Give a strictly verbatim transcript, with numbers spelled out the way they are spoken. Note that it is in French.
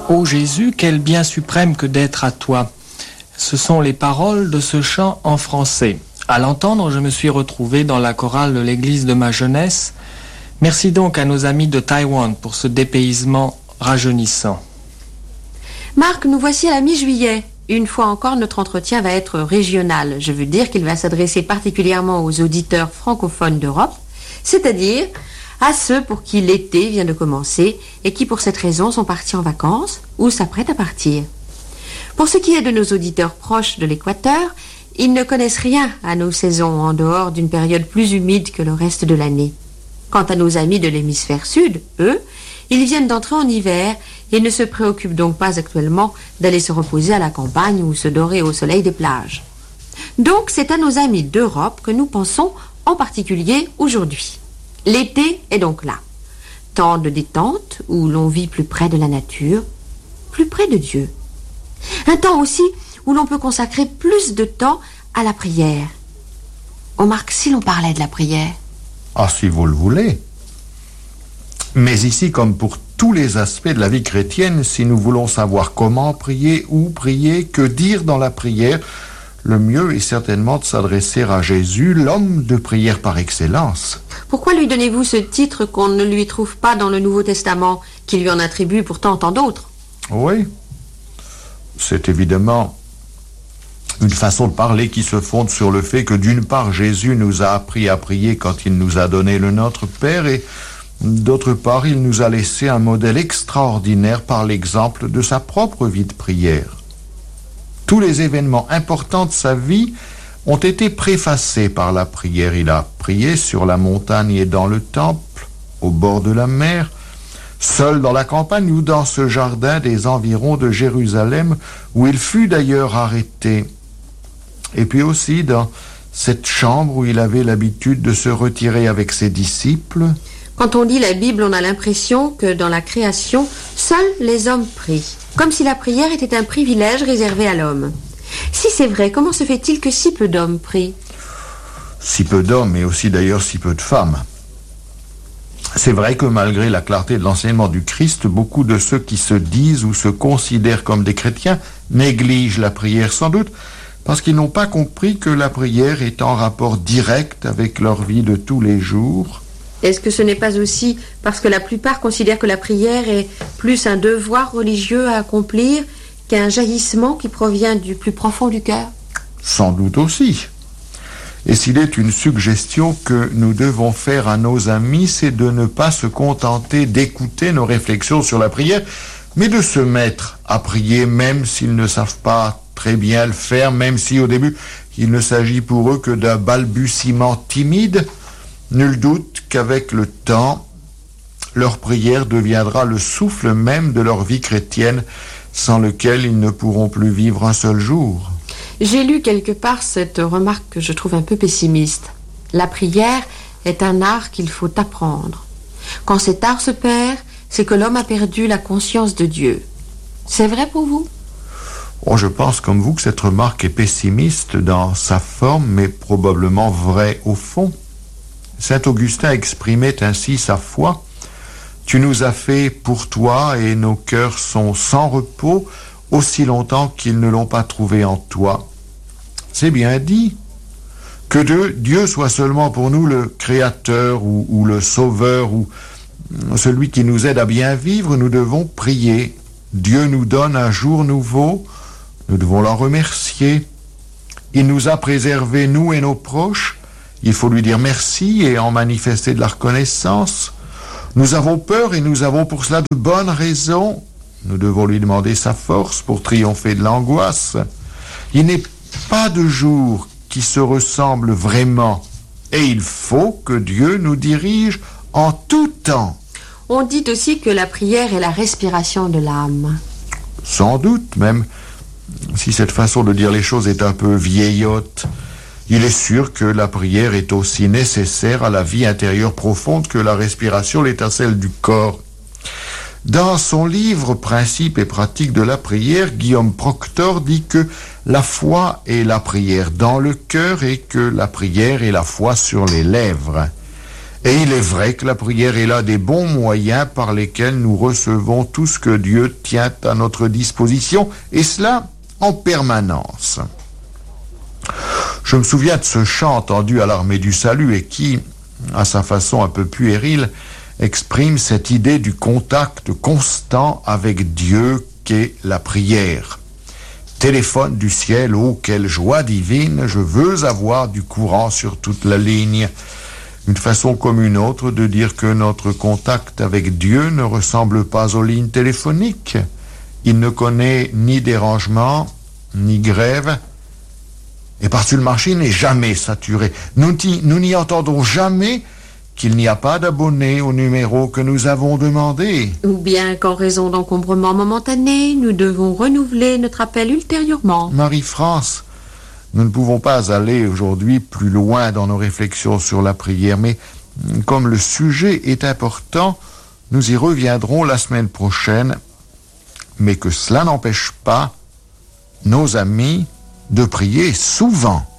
Ô Jésus, quel bien suprême que d'être à toi. Ce sont les paroles de ce chant en français. À l'entendre, je me suis retrouvé dans la chorale de l'église de ma jeunesse. Merci donc à nos amis de Taïwan pour ce dépaysement rajeunissant. Marc, nous voici à la mi-juillet. Une fois encore, notre entretien va être régional. Je veux dire qu'il va s'adresser particulièrement aux auditeurs francophones d'Europe, c'est-à-dire à ceux pour qui l'été vient de commencer et qui, pour cette raison, sont partis en vacances ou s'apprêtent à partir. Pour ce qui est de nos auditeurs proches de l'équateur, ils ne connaissent rien à nos saisons en dehors d'une période plus humide que le reste de l'année. Quant à nos amis de l'hémisphère sud, eux, ils viennent d'entrer en hiver et ne se préoccupent donc pas actuellement d'aller se reposer à la campagne ou se dorer au soleil des plages. Donc c'est à nos amis d'Europe que nous pensons en particulier aujourd'hui. L'été est donc là. Temps de détente où l'on vit plus près de la nature, plus près de Dieu. Un temps aussi où l'on peut consacrer plus de temps à la prière. Oh Marc, si l'on parlait de la prière. Ah, si vous le voulez. Mais ici, comme pour tous les aspects de la vie chrétienne, si nous voulons savoir comment prier, où prier, que dire dans la prière, le mieux est certainement de s'adresser à Jésus, l'homme de prière par excellence. Pourquoi lui donnez-vous ce titre qu'on ne lui trouve pas dans le Nouveau Testament, qui lui en attribue pourtant tant d'autres? Oui, c'est évidemment une façon de parler qui se fonde sur le fait que d'une part, Jésus nous a appris à prier quand il nous a donné le Notre Père et d'autre part, il nous a laissé un modèle extraordinaire par l'exemple de sa propre vie de prière. Tous les événements importants de sa vie ont été préfacés par la prière. Il a prié sur la montagne et dans le temple, au bord de la mer, seul dans la campagne ou dans ce jardin des environs de Jérusalem, où il fut d'ailleurs arrêté. Et puis aussi dans cette chambre où il avait l'habitude de se retirer avec ses disciples. Quand on lit la Bible, on a l'impression que dans la création, seuls les hommes prient, comme si la prière était un privilège réservé à l'homme. Si c'est vrai, comment se fait-il que si peu d'hommes prient? Si peu d'hommes, et aussi d'ailleurs si peu de femmes. C'est vrai que malgré la clarté de l'enseignement du Christ, beaucoup de ceux qui se disent ou se considèrent comme des chrétiens négligent la prière, sans doute parce qu'ils n'ont pas compris que la prière est en rapport direct avec leur vie de tous les jours. Est-ce que ce n'est pas aussi parce que la plupart considèrent que la prière est plus un devoir religieux à accomplir qu'un jaillissement qui provient du plus profond du cœur? Sans doute aussi. Et s'il est une suggestion que nous devons faire à nos amis, c'est de ne pas se contenter d'écouter nos réflexions sur la prière, mais de se mettre à prier même s'ils ne savent pas très bien le faire, même si au début il ne s'agit pour eux que d'un balbutiement timide. Nul doute qu'avec le temps, leur prière deviendra le souffle même de leur vie chrétienne, sans lequel ils ne pourront plus vivre un seul jour. J'ai lu quelque part cette remarque que je trouve un peu pessimiste. La prière est un art qu'il faut apprendre. Quand cet art se perd, c'est que l'homme a perdu la conscience de Dieu. C'est vrai pour vous? Oh, je pense comme vous que cette remarque est pessimiste dans sa forme, mais probablement vraie au fond. Saint Augustin exprimait ainsi sa foi. « Tu nous as fait pour toi et nos cœurs sont sans repos aussi longtemps qu'ils ne l'ont pas trouvé en toi. » C'est bien dit. Que de, Dieu soit seulement pour nous le Créateur ou, ou le Sauveur ou celui qui nous aide à bien vivre, nous devons prier. Dieu nous donne un jour nouveau, nous devons l'en remercier. Il nous a préservés, nous et nos proches. Il faut lui dire merci et en manifester de la reconnaissance. Nous avons peur et nous avons pour cela de bonnes raisons. Nous devons lui demander sa force pour triompher de l'angoisse. Il n'est pas de jour qui se ressemble vraiment et il faut que Dieu nous dirige en tout temps. On dit aussi que la prière est la respiration de l'âme. Sans doute, même si cette façon de dire les choses est un peu vieillotte. Il est sûr que la prière est aussi nécessaire à la vie intérieure profonde que la respiration l'est à celle du corps. Dans son livre « Principes et pratiques de la prière », Guillaume Proctor dit que la foi est la prière dans le cœur et que la prière est la foi sur les lèvres. Et il est vrai que la prière est l'un des bons moyens par lesquels nous recevons tout ce que Dieu tient à notre disposition, et cela en permanence. Je me souviens de ce chant entendu à l'Armée du Salut et qui, à sa façon un peu puérile, exprime cette idée du contact constant avec Dieu qu'est la prière. Téléphone du ciel, oh quelle joie divine, je veux avoir du courant sur toute la ligne. Une façon comme une autre de dire que notre contact avec Dieu ne ressemble pas aux lignes téléphoniques. Il ne connaît ni dérangement, ni grève, et par-dessus le marché n'est jamais saturé. Nous, nous n'y entendons jamais qu'il n'y a pas d'abonnés au numéro que nous avons demandé. Ou bien qu'en raison d'encombrements momentanés, nous devons renouveler notre appel ultérieurement. Marie-France, nous ne pouvons pas aller aujourd'hui plus loin dans nos réflexions sur la prière, mais comme le sujet est important, nous y reviendrons la semaine prochaine, mais que cela n'empêche pas nos amis de prier souvent.